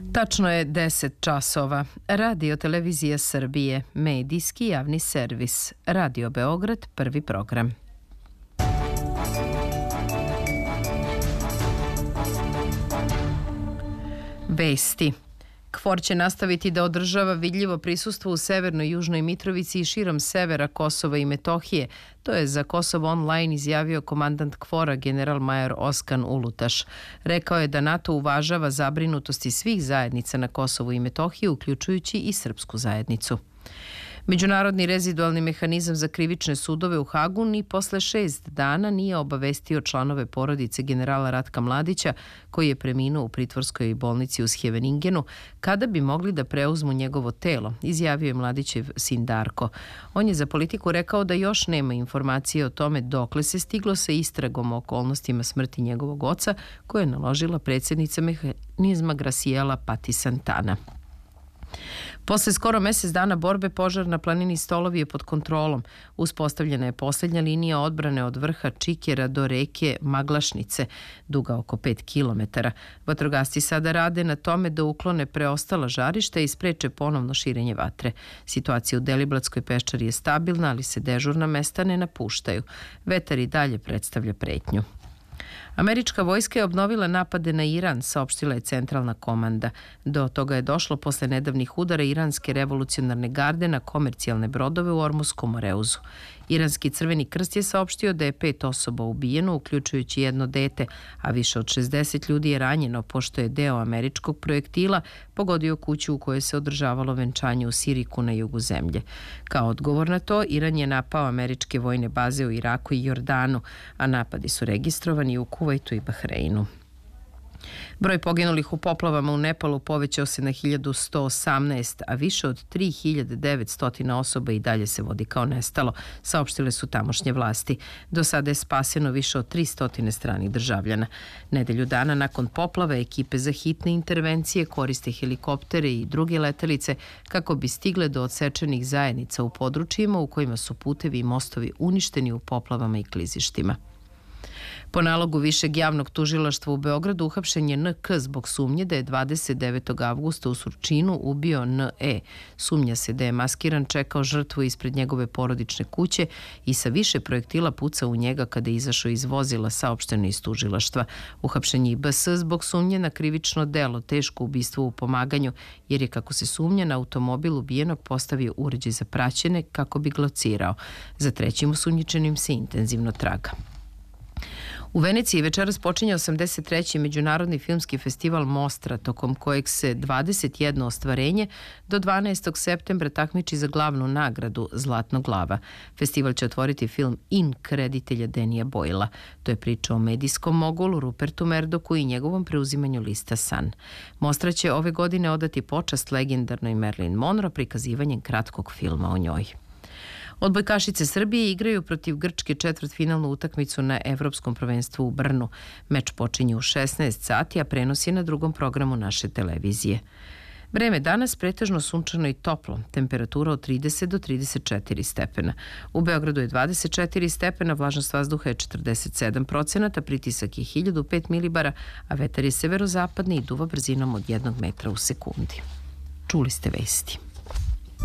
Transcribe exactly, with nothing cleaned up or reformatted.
Tačno je deset časova. Radio Televizija Srbije, medijski javni servis. Radio Beograd, prvi program. Vesti. KFOR će nastaviti da održava vidljivo prisustvo u Severnoj, Južnoj Mitrovici i širom severa Kosova i Metohije. To je za Kosovo online izjavio komandant KFOR-a general-major Oskan Ulutaš. Rekao je da NATO uvažava zabrinutosti svih zajednica na Kosovu i Metohiji, uključujući i srpsku zajednicu. Međunarodni rezidualni mehanizam za krivične sudove u Hagu ni posle šest dana nije obavestio članove porodice generala Ratka Mladića, koji je preminuo u pritvorskoj bolnici u Scheveningenu, kada bi mogli da preuzmu njegovo telo, izjavio je Mladićev sin Darko. On je za Politiku rekao da još nema informacije o tome dokle se stiglo sa istragom o okolnostima smrti njegovog oca, koje je naložila predsjednica mehanizma Graciela Pati Santana. Posle skoro mesec dana borbe, požar na planini Stolovi je pod kontrolom. Uspostavljena je poslednja linija odbrane od vrha Čikera do reke Maglašnice, duga oko pet kilometara. Vatrogasci sada rade na tome da uklone preostala žarišta i spreče ponovno širenje vatre. Situacija u Deliblatskoj peščari je stabilna, ali se dežurna mesta ne napuštaju. Vetar i dalje predstavlja pretnju. Američka vojska je obnovila napade na Iran, saopštila je centralna komanda. Do toga je došlo posle nedavnih udara iranske revolucionarne garde na komercijalne brodove u Ormuskom Moreuzu. Iranski Crveni krst je saopštio da je pet osoba ubijeno, uključujući jedno dete, a više od šezdeset ljudi je ranjeno, pošto je deo američkog projektila pogodio kuću u kojoj se održavalo venčanje u Siriku na jugu zemlje. Kao odgovor na to, Iran je napao američke vojne baze u Iraku i Jordanu, a napadi su registrovani u Kuvajtu i Bahreinu. Broj poginulih u poplavama u Nepalu povećao se na hiljadu sto osamnaest, a više od tri hiljade devetsto osoba i dalje se vodi kao nestalo, saopštile su tamošnje vlasti. Do sada je spaseno više od tristo stranih državljana. Nedelju dana nakon poplave, ekipe za hitne intervencije koriste helikoptere i druge letelice kako bi stigle do odsečenih zajednica u područjima u kojima su putevi i mostovi uništeni u poplavama i klizištima. Po nalogu Višeg javnog tužilaštva u Beogradu uhapšen je N K zbog sumnje da je dvadeset devetog avgusta u Surčinu ubio N E. Sumnja se da je maskiran čekao žrtvu ispred njegove porodične kuće i sa više projektila pucao u njega kada je izašao iz vozila, saopšteno iz tužilaštva. Uhapšen je i B S zbog sumnje na krivično delo, teško ubistvo u pomaganju, jer je, kako se sumnja, na automobil ubijenog postavio uređaj za praćenje kako bi glocirao. Za trećim osumnjičenim se intenzivno traga. U Veneciji večeras počinje osamdeset treći Međunarodni filmski festival Mostra, tokom kojeg se dvadeset jedno ostvarenje do dvanaestog septembra takmiči za glavnu nagradu Zlatnog lava. Festival će otvoriti film Ink reditelja Denija Boyla. To je priča o medijskom mogulu Rupertu Murdochu i njegovom preuzimanju lista Sun. Mostra će ove godine odati počast legendarnoj Marilyn Monroe prikazivanjem kratkog filma o njoj. Odbojkašice Srbije igraju protiv Grčke četvrtfinalnu utakmicu na Evropskom prvenstvu u Brnu. Meč počinje u šesnaest sati, a prenos je na drugom programu naše televizije. Vreme danas pretežno sunčano i toplo, temperatura od trideset do trideset četiri stepena. U Beogradu je dvadeset četiri stepena, vlažnost vazduha je četrdeset sedam procenata, pritisak je hiljadu pet milibara, a vetar je severozapadni i duva brzinom od jednog metra u sekundi. Čuli ste vesti.